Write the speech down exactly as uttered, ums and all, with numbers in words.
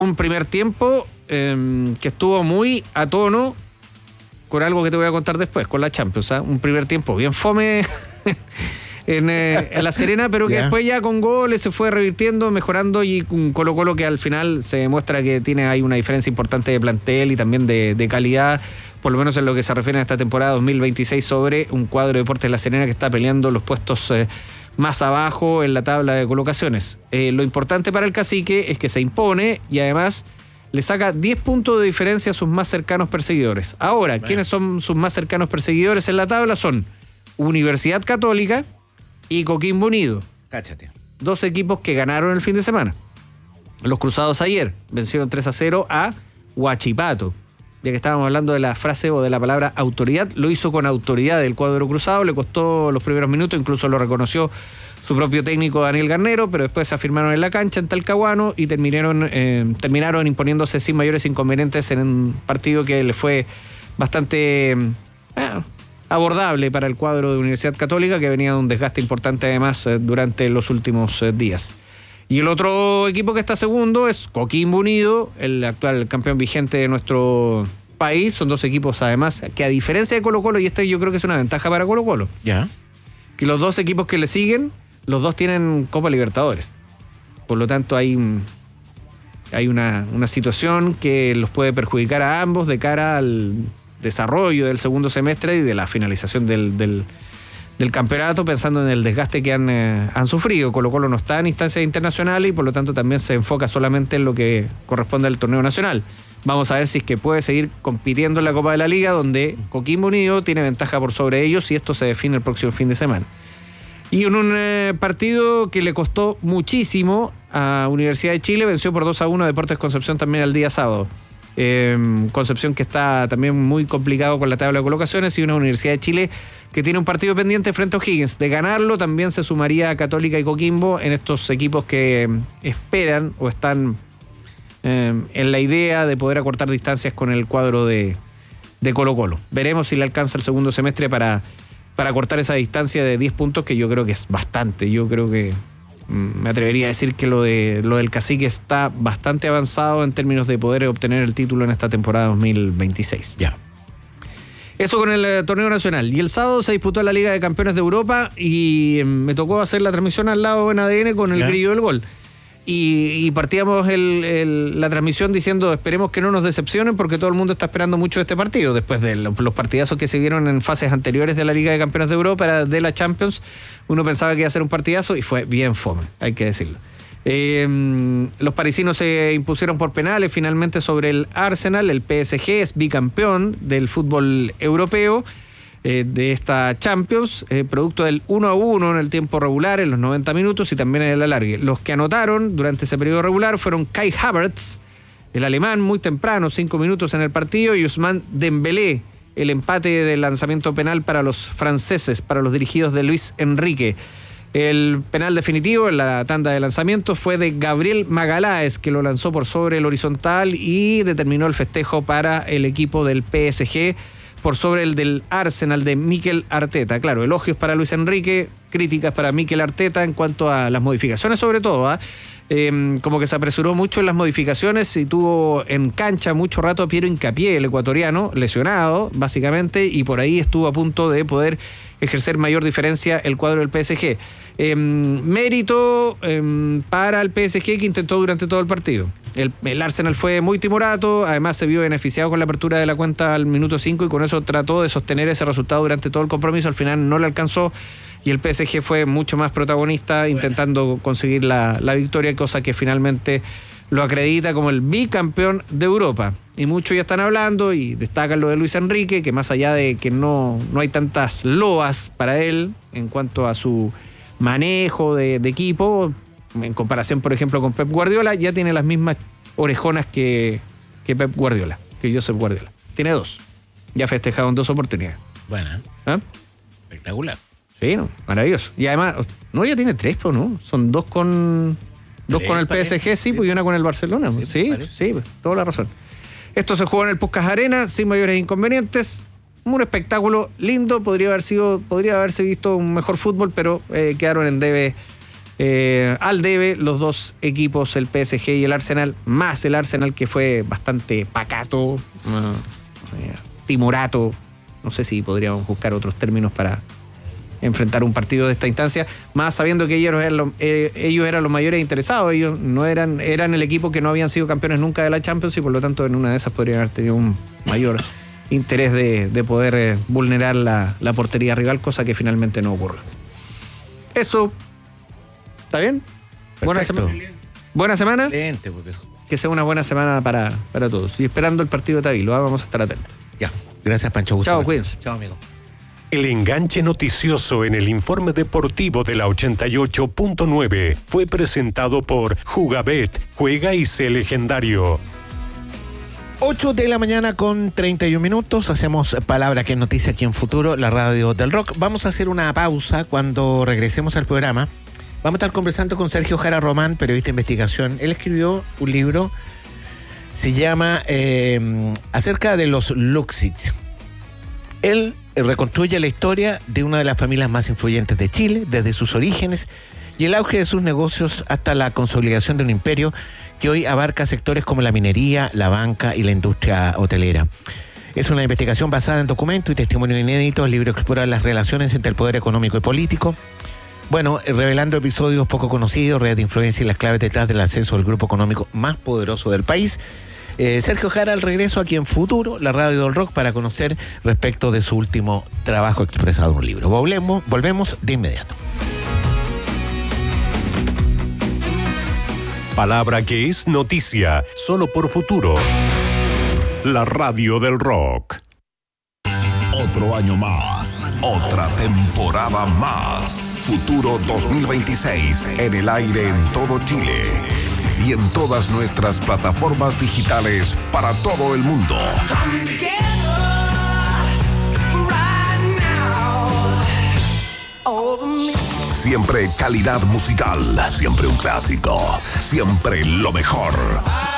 un primer tiempo eh, que estuvo muy a tono con algo que te voy a contar después, con la Champions. ¿eh? Un primer tiempo bien fome en, eh, en La Serena, pero que yeah. después ya con goles se fue revirtiendo, mejorando, y un Colo-Colo que al final se demuestra que tiene ahí una diferencia importante de plantel y también de, de calidad, por lo menos en lo que se refiere a esta temporada dos mil veintiséis, sobre un cuadro de Deportes La Serena que está peleando los puestos eh, más abajo en la tabla de colocaciones. Eh, lo importante para el Cacique es que se impone y además le saca diez puntos de diferencia a sus más cercanos perseguidores. Ahora, bueno. ¿quiénes son sus más cercanos perseguidores en la tabla? Son Universidad Católica y Coquimbo Unido. Cáchate. Dos equipos que ganaron el fin de semana. Los Cruzados ayer vencieron tres a cero a Huachipato. Ya que estábamos hablando de la frase o de la palabra autoridad, lo hizo con autoridad el cuadro cruzado, le costó los primeros minutos, incluso lo reconoció su propio técnico Daniel Garnero, pero después se afirmaron en la cancha en Talcahuano y terminaron, eh, terminaron imponiéndose sin mayores inconvenientes en un partido que le fue bastante eh, abordable para el cuadro de Universidad Católica, que venía de un desgaste importante además eh, durante los últimos eh, días. Y el otro equipo que está segundo es Coquimbo Unido, el actual campeón vigente de nuestro país. Son dos equipos además que, a diferencia de Colo-Colo, y esta yo creo que es una ventaja para Colo-Colo, ya, que los dos equipos que le siguen, los dos tienen Copa Libertadores. Por lo tanto hay, hay una, una situación que los puede perjudicar a ambos de cara al desarrollo del segundo semestre y de la finalización del, del, del campeonato, pensando en el desgaste que han, eh, han sufrido. Colo-Colo no está en instancias internacionales y por lo tanto también se enfoca solamente en lo que corresponde al torneo nacional. Vamos a ver si es que puede seguir compitiendo en la Copa de la Liga, donde Coquimbo Unido tiene ventaja por sobre ellos, y esto se define el próximo fin de semana. Y en un eh, partido que le costó muchísimo a Universidad de Chile, venció por dos a uno a Deportes Concepción también el día sábado. Eh, Concepción que está también muy complicado con la tabla de colocaciones, y una Universidad de Chile que tiene un partido pendiente frente a O'Higgins. De ganarlo también se sumaría a Católica y Coquimbo en estos equipos que esperan o están eh, en la idea de poder acortar distancias con el cuadro de, de Colo-Colo. Veremos si le alcanza el segundo semestre para, para cortar esa distancia de diez puntos, que yo creo que es bastante. Yo creo que me atrevería a decir que lo de lo del Cacique está bastante avanzado en términos de poder obtener el título en esta temporada dos mil veintiséis. Ya. Eso con el eh, torneo nacional. Y el sábado se disputó la Liga de Campeones de Europa y eh, me tocó hacer la transmisión al lado en A D N con el ¿Ya? Grillo del Gol. Y, y partíamos el, el, la transmisión diciendo: esperemos que no nos decepcionen, porque todo el mundo está esperando mucho este partido. Después de los, los partidazos que se vieron en fases anteriores de la Liga de Campeones de Europa, de la Champions, uno pensaba que iba a ser un partidazo y fue bien fome, hay que decirlo. Eh, los parisinos se impusieron por penales finalmente sobre el Arsenal. El P S G es bicampeón del fútbol europeo eh, de esta Champions, eh, producto del uno a uno en el tiempo regular, en los noventa minutos y también en el alargue. Los que anotaron durante ese periodo regular fueron Kai Havertz, el alemán, muy temprano, cinco minutos en el partido, y Ousmane Dembélé, el empate del lanzamiento penal para los franceses, para los dirigidos de Luis Enrique. El penal definitivo en la tanda de lanzamientos fue de Gabriel Magaláes, que lo lanzó por sobre el horizontal y determinó el festejo para el equipo del P S G por sobre el del Arsenal de Mikel Arteta. Claro, elogios para Luis Enrique, críticas para Mikel Arteta en cuanto a las modificaciones, sobre todo, ¿eh? Eh, como que se apresuró mucho en las modificaciones y tuvo en cancha mucho rato a Piero Hincapié, el ecuatoriano, lesionado básicamente, y por ahí estuvo a punto de poder ejercer mayor diferencia el cuadro del P S G. Eh, mérito eh, para el P S G, que intentó durante todo el partido. El, el Arsenal fue muy timorato, además se vio beneficiado con la apertura de la cuenta al minuto cinco y con eso trató de sostener ese resultado durante todo el compromiso. Al final no le alcanzó y el P S G fue mucho más protagonista, bueno, intentando conseguir la, la victoria, cosa que finalmente lo acredita como el bicampeón de Europa. Y muchos ya están hablando y destacan lo de Luis Enrique, que más allá de que no, no hay tantas loas para él en cuanto a su manejo de, de equipo, en comparación, por ejemplo, con Pep Guardiola, ya tiene las mismas orejonas que, que Pep Guardiola, que Josep Guardiola. Tiene dos. Ya festejado en dos oportunidades. Bueno. ¿Ah? Espectacular. Sí, no, maravilloso. Y además, no, ya tiene tres, pues, ¿no? Son dos con dos con el P S G, sí, pues, y una con el Barcelona. Sí, sí, sí, pues, toda la razón. Esto se jugó en el Puskás Arena, sin mayores inconvenientes. Un espectáculo lindo, podría haber sido, podría haberse visto un mejor fútbol, pero eh, quedaron en debe eh, al debe los dos equipos, el P S G y el Arsenal, más el Arsenal que fue bastante pacato, uh, eh, timorato, no sé si podríamos buscar otros términos para enfrentar un partido de esta instancia, más sabiendo que ellos eran, los, eh, ellos eran los mayores interesados. Ellos no eran, eran el equipo que no habían sido campeones nunca de la Champions y por lo tanto en una de esas podrían haber tenido un mayor interés de, de poder eh, vulnerar la, la portería rival, cosa que finalmente no ocurre. Eso, ¿está bien? Perfecto. Buena semana. Buena semana. Excelente, porque... Que sea una buena semana para, para todos. Y esperando el partido de Tavilo, ¿eh? Vamos a estar atentos. Ya, gracias Pancho. Gusto. Chao, cuídense. Chao, amigo. El enganche noticioso en el informe deportivo de la ochenta y ocho punto nueve fue presentado por Jugabet, juega y sé legendario. ocho de la mañana con treinta y un minutos. Hacemos Palabra que es noticia aquí en Futuro, la radio del rock. Vamos a hacer una pausa. Cuando regresemos al programa vamos a estar conversando con Sergio Jara Román, periodista de investigación. Él escribió un libro, se llama eh, acerca de los Luxich. Él reconstruye la historia de una de las familias más influyentes de Chile, desde sus orígenes y el auge de sus negocios hasta la consolidación de un imperio que hoy abarca sectores como la minería, la banca y la industria hotelera. Es una investigación basada en documentos y testimonios inéditos. El libro explora las relaciones entre el poder económico y político, bueno, revelando episodios poco conocidos, redes de influencia y las claves detrás del ascenso del grupo económico más poderoso del país. Eh, Sergio Jara al regreso aquí en Futuro, la radio del rock, para conocer respecto de su último trabajo expresado en un libro. Volvemos, volvemos de inmediato. Palabra que es noticia, solo por Futuro. La radio del rock. Otro año más, otra temporada más. Futuro dos mil veintiséis, en el aire en todo Chile. Y en todas nuestras plataformas digitales para todo el mundo. Siempre calidad musical, siempre un clásico, siempre lo mejor.